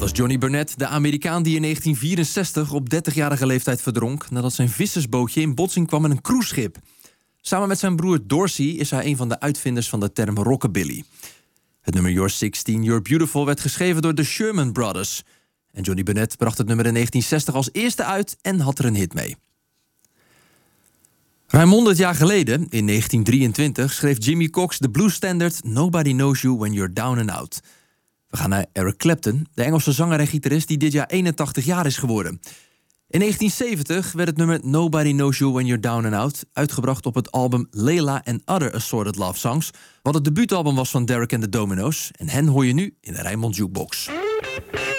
was Johnny Burnett, de Amerikaan die in 1964 op 30-jarige leeftijd verdronk nadat zijn vissersbootje in botsing kwam met een cruiseschip. Samen met zijn broer Dorsey is hij een van de uitvinders van de term rockabilly. Het nummer You're 16, You're Beautiful werd geschreven door de Sherman Brothers. En Johnny Burnett bracht het nummer in 1960 als eerste uit en had er een hit mee. Ruim 100 jaar geleden, in 1923, schreef Jimmy Cox de bluesstandard Nobody Knows You When You're Down and Out. We gaan naar Eric Clapton, de Engelse zanger en gitarist die dit jaar 81 jaar is geworden. In 1970 werd het nummer Nobody Knows You When You're Down and Out uitgebracht op het album Layla and Other Assorted Love Songs, wat het debuutalbum was van Derek and the Dominos. En hen hoor je nu in de Rijnmond Jukebox.